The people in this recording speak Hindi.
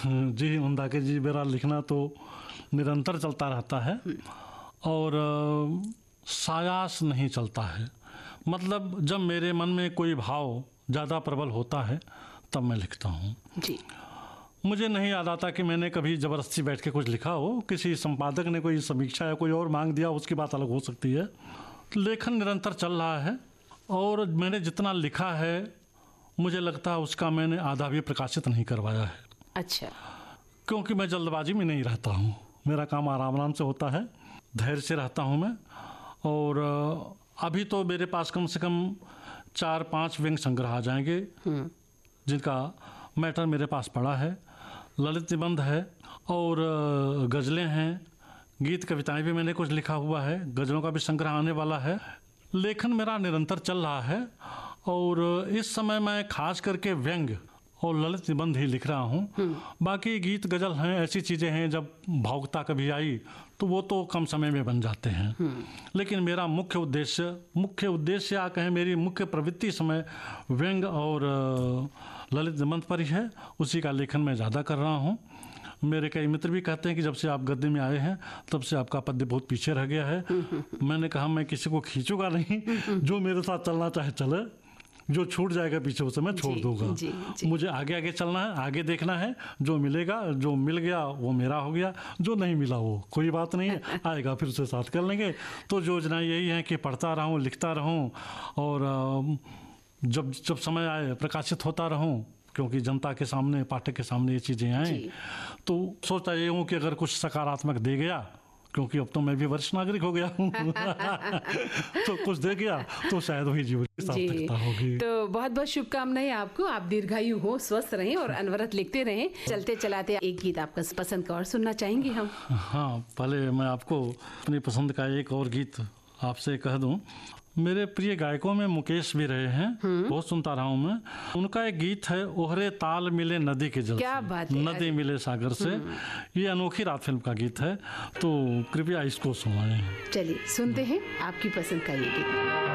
जी मंदाकिनी जी, मेरा लिखना तो निरंतर चलता रहता है और सायास नहीं चलता है। मतलब जब मेरे मन में कोई भाव ज़्यादा प्रबल होता है तब मैं लिखता हूँ जी। मुझे नहीं याद आता कि मैंने कभी ज़बरदस्ती बैठ के कुछ लिखा हो। किसी संपादक ने कोई समीक्षा या कोई और मांग दिया, उसकी बात अलग हो सकती है। लेखन निरंतर चल रहा है और मैंने जितना लिखा है मुझे लगता है उसका मैंने आधा भी प्रकाशित नहीं करवाया है। अच्छा। क्योंकि मैं जल्दबाजी में नहीं रहता हूँ, मेरा काम आराम से होता है, धैर्य से रहता हूँ मैं। और अभी तो मेरे पास कम से कम 4-5 व्यंग संग्रह आ जाएंगे जिनका मैटर मेरे पास पड़ा है। ललित निबंध है और गज़लें हैं, गीत कविताएं भी मैंने कुछ लिखा हुआ है, गज़लों का भी संग्रह आने वाला है। लेखन मेरा निरंतर चल रहा है और इस समय मैं खास करके व्यंग और ललित निबंध ही लिख रहा हूँ। बाकी गीत गज़ल हैं, ऐसी चीज़ें हैं जब भावुकता कभी आई तो वो तो कम समय में बन जाते हैं। लेकिन मेरा मुख्य उद्देश्य या कहें मेरी मुख्य प्रवृत्ति समय व्यंग और ललित निबंध पर ही है। उसी का लेखन मैं ज़्यादा कर रहा हूँ। मेरे कई मित्र भी कहते हैं कि जब से आप गद्य में आए हैं तब से आपका पद्य बहुत पीछे रह गया है। मैंने कहा मैं किसी को खींचूंगा नहीं, जो मेरे साथ चलना चाहे चले, जो छूट जाएगा पीछे उसे मैं छोड़ दूंगा। मुझे आगे आगे चलना है, आगे देखना है, जो मिलेगा, जो मिल गया वो मेरा हो गया, जो नहीं मिला वो कोई बात नहीं है, आएगा फिर उसे साथ कर लेंगे। तो योजना यही है कि पढ़ता रहूं, लिखता रहूं और जब समय आए प्रकाशित होता रहूं, क्योंकि जनता के सामने, पाठक के सामने ये चीज़ें आएँ। तो सोचता ये हूँ कि अगर कुछ सकारात्मक दे गया, क्योंकि अब तो मैं भी वरिष्ठ नागरिक हो गया हूँ तो कुछ दे गया तो शायद वही जीवन की सार्थकता होगी। तो बहुत बहुत शुभकामनाएं आपको, आप दीर्घायु हो, स्वस्थ रहें और अनवरत लिखते रहें। चलते चलाते एक गीत आपका पसंद का और सुनना चाहेंगे हम? हाँ, पहले मैं आपको अपनी पसंद का एक और गीत आपसे कह दूं। मेरे प्रिय गायकों में मुकेश भी रहे हैं, बहुत सुनता रहा हूँ मैं। उनका एक गीत है, ओहरे ताल मिले नदी के जल क्या से, बात है, नदी मिले सागर से। ये अनोखी रात फिल्म का गीत है, तो कृपया इसको सुनाएं। चलिए सुनते हैं आपकी पसंद का ये गीत।